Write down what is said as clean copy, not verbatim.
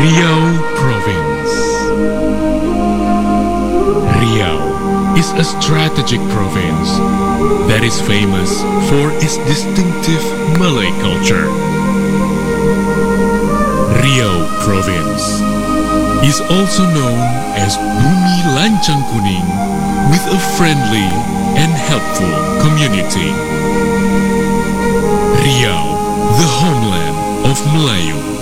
Riau Province. Riau is a strategic province that is famous for its distinctive Malay culture. Riau Province is also known as Bumi Lancang Kuning, with a friendly and helpful community. Riau, the homeland of Melayu.